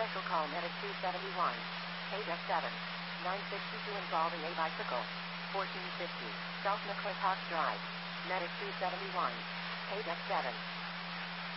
Special call Medic 271. KF7. 962 involving a bicycle. 1450. South McClintock Drive. Medic 271. KF7.